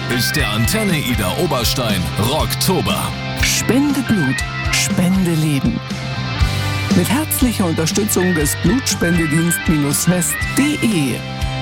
ist der Antenne Ida Oberstein Rocktober. Spende Blut, Spende Leben. Mit herzlicher Unterstützung des Blutspendedienst-west.de.